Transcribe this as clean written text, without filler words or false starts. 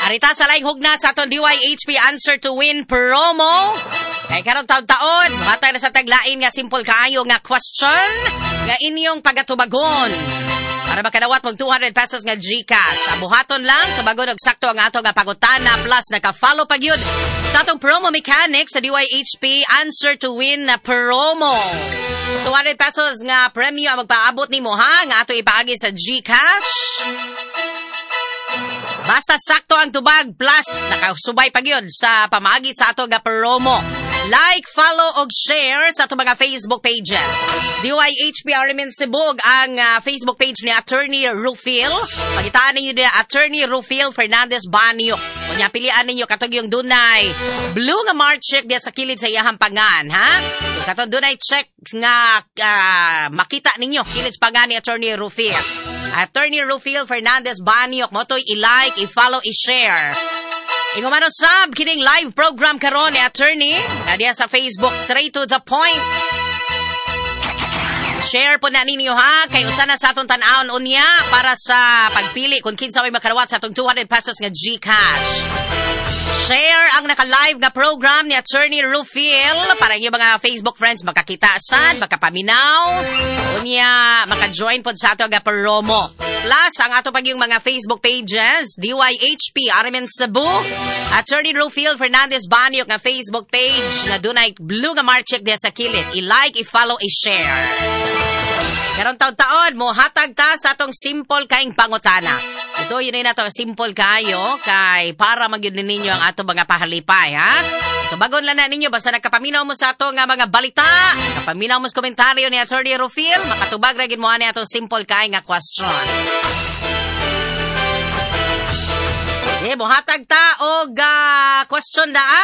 Arita sa laing hugna sa aton DYHP Answer to Win promo. Kay karong taon-taon, hatag na sa taglain nga simple kaayo nga question nga inyong pagatubagon. Para makadawat mong 200 pesos nga GCash. Abuhaton lang, tubagon og sakto ang ato nga pagutana plus naka-follow pag yun sa atong promo mechanics sa DYHP Answer to Win na promo. 200 pesos nga premyo ang magpaabot nimo ha, nga ato ipaagi sa GCash. Basta sakto ang tubag plus nakasubay pag yun sa pamagi sa ato nga promo. Like, follow, og share sa ato mga Facebook pages. DYHP Arimin Sibug ang Facebook page ni Attorney Rufil. Pagitaan ninyo din Attorney Rufil Fernandez Banyo. Kunya pilian ninyo katog yung dunay blue nga mark check diya sa kilid sa iyahang pangan, ha? So katong dunay check nga makita ninyo kilid sa pangan ni Attorney Rufil. Attorney Rufil Fernandez Banyo, motoy i-like, i-follow, i-share. Ingumano sab kining live program karon ni Attorney na diya sa Facebook, straight to the point. Share po na ninyo ha, kay usa na sa atong tan-awon unya para sa pagpili kung kinsa may makarawat sa atong 200 pesos nga GCash. Share ang naka-live nga program ni Attorney Rufil para yung mga Facebook friends makakita sad, makapaminaw, unya maka-join po sa ato nga promo. Plus, ang ato pag yung mga Facebook pages, DYHP Arimin Cebu, Attorney Rufil Fernandez Banyo nga Facebook page na dunay blue nga mark check diya sa kilid. I-like, i-follow, i-share. Karong taon-taon, mo hatag ta sa atong simple kaing pangutana. Ito, yun na ito, simple kayo, kay para magyud ninyo ang ato mga pahalipay, ha? Tubagon lang na ninyo, basta nagkapaminaw mo sa ato nga mga balita, nagkapaminaw mo sa komentaryo ni Attorney Rufil, makatubag ragin mo ani ato simple kaing nga question. Okay, mo hatag ta og question daan.